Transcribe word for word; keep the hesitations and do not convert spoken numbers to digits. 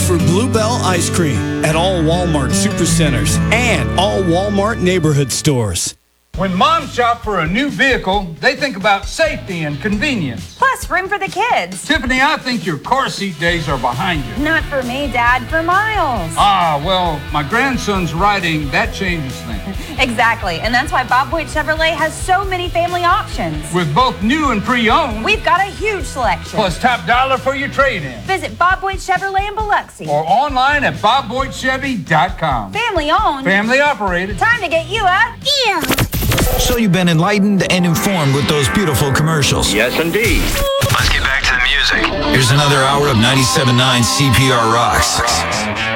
for Bluebell Ice Cream at all Walmart Supercenters and all Walmart neighborhood stores. When moms shop for a new vehicle, they think about safety and convenience. Plus, room for the kids. Tiffany, I think your car seat days are behind you. Not for me, Dad, for Miles. Ah, well, my grandson's riding, that changes things. Exactly, and that's why Bob Boyd Chevrolet has so many family options. With both new and pre-owned. We've got a huge selection. Plus top dollar for your trade-in. Visit Bob Boyd Chevrolet in Biloxi. Or online at bob boyd chevy dot com. Family owned. Family operated. Time to get you a deal. So you've been enlightened and informed with those beautiful commercials. Yes, indeed. Let's get back to the music. Here's another hour of ninety-seven point nine C P R Rocks.